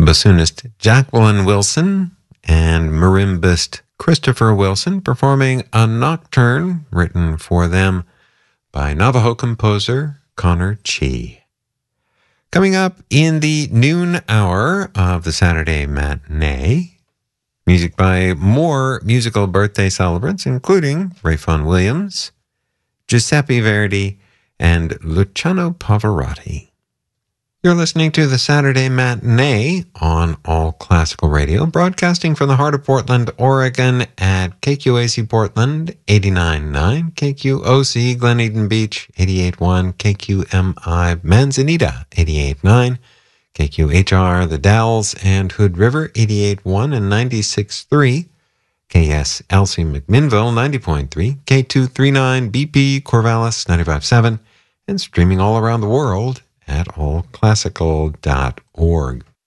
bassoonist Jacqueline Wilson and marimbist Christopher Wilson performing a nocturne written for them by Navajo composer Connor Chee. Coming up in the noon hour of the Saturday matinee, music by more musical birthday celebrants, including Rayfon Williams, Giuseppe Verdi, and Luciano Pavarotti. You're listening to the Saturday Matinee on All Classical Radio, broadcasting from the heart of Portland, Oregon at KQAC Portland 89.9, KQOC Glen Eden Beach 88.1, KQMI Manzanita 88.9, KQHR The Dalles and Hood River 88.1 and 96.3, KSLC McMinnville 90.3, K239 BP Corvallis 95.7, and streaming all around the world at allclassical.org.